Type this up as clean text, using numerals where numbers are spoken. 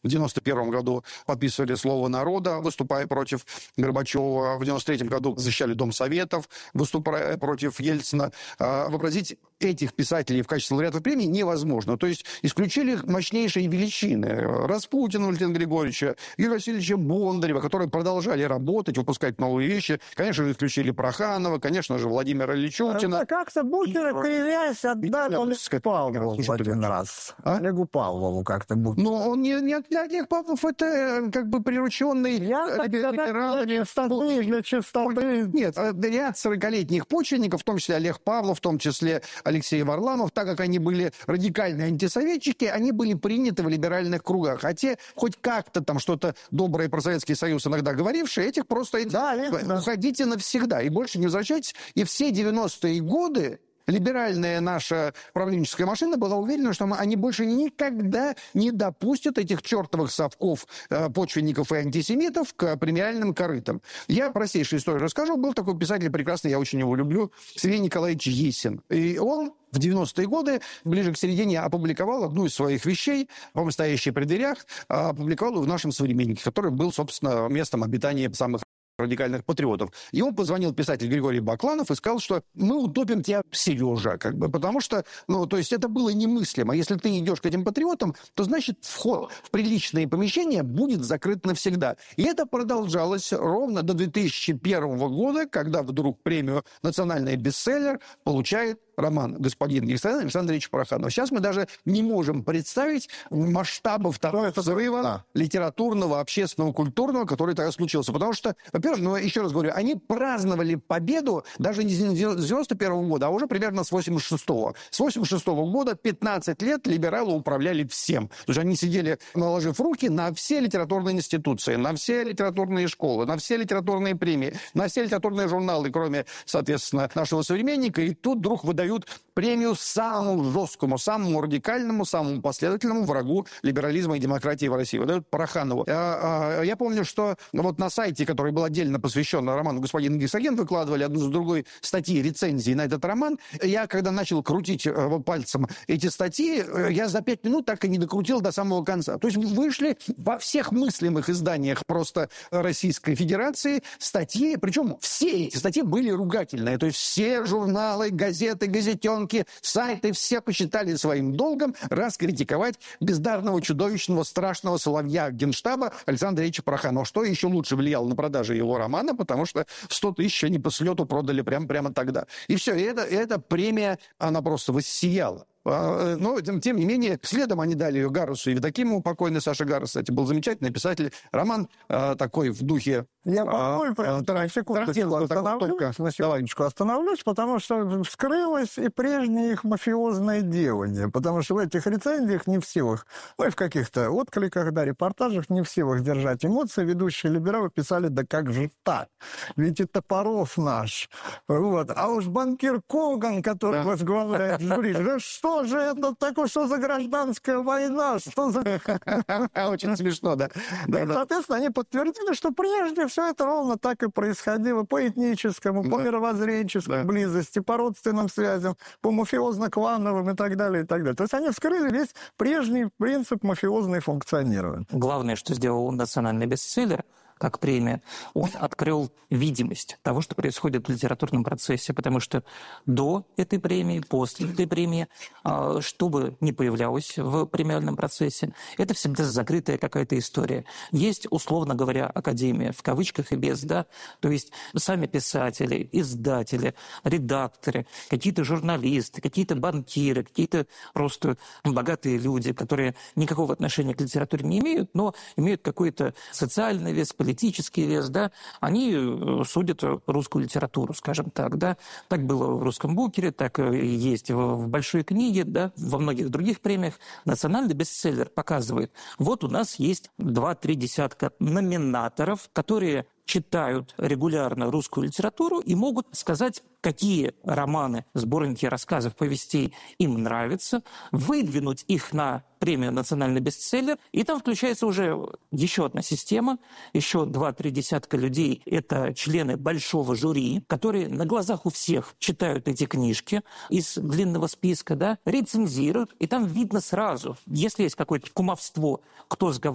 в 91 году подписывали «Слово народа», выступая против Горбачева. В 93 году защищали Дом Советов, выступая против Ельцина. Вообразить этих писателей в качестве лауреатов премии невозможно. То есть исключили мощнейшие величины. Распутина Валентина Григорьевича, Юрия Васильевича Бондарева, которые продолжали работать, выпускать новые вещи. Конечно же, исключили Проханова, конечно же, Владимира Ильичутина. Как-то Букера, кривясь, отдали Олегу Павлову один раз. Олегу Павлову как-то Букер. Но он не Олег Павлов, это как бы прирученный... Для чистоты. Нет, ряд 40-летних почвенников, в том числе Олег Павлов, в том числе Алексей Варламов, так как они были радикальные антисоветчики, они были приняты в либеральных кругах. А те, хоть как-то там что-то доброе про Советский Союз иногда говорившие, этих просто уходите навсегда и больше не возвращайтесь. И все 90-е годы либеральная наша правленческая машина была уверена, что они больше никогда не допустят этих чертовых совков почвенников и антисемитов к премиальным корытам. Я простейшую историю расскажу. Был такой писатель прекрасный, я очень его люблю, Сергей Николаевич Есин. И он в 90-е годы, ближе к середине, опубликовал одну из своих вещей, по-моему, «Стоящие при дверях», опубликовал ее в «Нашем современнике», который был, собственно, местом обитания самых радикальных патриотов. Ему позвонил писатель Григорий Бакланов и сказал, что мы утопим тебя, Сережа, как бы, потому что, то есть это было немыслимо. Если ты идешь к этим патриотам, то, значит, вход в приличные помещения будет закрыт навсегда. И это продолжалось ровно до 2001 года, когда вдруг премию «Национальный бестселлер» получает роман «Господин Александр Александрович Проханов». Сейчас мы даже не можем представить масштабов того взрыва литературного, общественного, культурного, который тогда случился. Потому что, во-первых, еще раз говорю, они праздновали победу даже не с 91 года, а уже примерно с 86-го. С 86-го года 15 лет либералы управляли всем. То есть они сидели, наложив руки на все литературные институции, на все литературные школы, на все литературные премии, на все литературные журналы, кроме, соответственно, «Нашего современника». И тут вдруг выдают премию самому жесткому, самому радикальному, самому последовательному врагу либерализма и демократии в России. Выдают Проханову. Я помню, что вот на сайте, который был отдельно посвящен роману «Господин Гексоген», выкладывали одну за другой статьи, рецензии на этот роман. Я, когда начал крутить пальцем эти статьи, я за 5 минут так и не докрутил до самого конца. То есть вышли во всех мыслимых изданиях просто Российской Федерации статьи, причем все эти статьи были ругательные. То есть все журналы, газеты, газетенки, сайты, все посчитали своим долгом раскритиковать бездарного, чудовищного, страшного соловья Генштаба Александра Ильича Проханова. Что еще лучше влияло на продажи его романа, потому что 100 тысяч они по слету продали прямо тогда. И все, и эта премия, она просто воссияла. Но, тем не менее, следом они дали ее Гарусу и Евдокимову, покойный Саша Гарус, кстати, был замечательный писатель. Роман такой в духе... Я секундочку остановлюсь, потому что вскрылось и прежнее их мафиозное делание. Потому что в этих рецензиях не в силах, и в каких-то откликах, репортажах не в силах держать эмоции. Ведущие либералы писали, да как же так? Ведь и Топоров наш. Вот. А уж банкир Коган, который возглавляет жюри, да что же это такое, что за гражданская война? Что за... Очень смешно, да. Соответственно, они подтвердили, что прежде все это ровно так и происходило по этническому, по мировоззренческой близости, по родственным связям, по мафиозно-клановым и так далее, и так далее. То есть они вскрыли весь прежний принцип мафиозного функционирования. Главное, что сделал национальный бестселлер, как премия, он открыл видимость того, что происходит в литературном процессе, потому что до этой премии, после этой премии, что бы ни появлялось в премиальном процессе, это всегда закрытая какая-то история. Есть, условно говоря, академия, в кавычках и без, то есть сами писатели, издатели, редакторы, какие-то журналисты, какие-то банкиры, какие-то просто богатые люди, которые никакого отношения к литературе не имеют, но имеют какой-то социальный вес, политический вес, они судят русскую литературу, скажем так, Так было в «Русском букере», так и есть в «Большой книге», во многих других премиях. Национальный бестселлер показывает, вот у нас есть 2-3 десятка номинаторов, которые читают регулярно русскую литературу и могут сказать, какие романы, сборники рассказов, повестей им нравятся, выдвинуть их на премию «Национальный бестселлер», и там включается уже еще одна система, еще 2-3 десятка людей, это члены большого жюри, которые на глазах у всех читают эти книжки из длинного списка, рецензируют, и там видно сразу, если есть какое-то кумовство, кто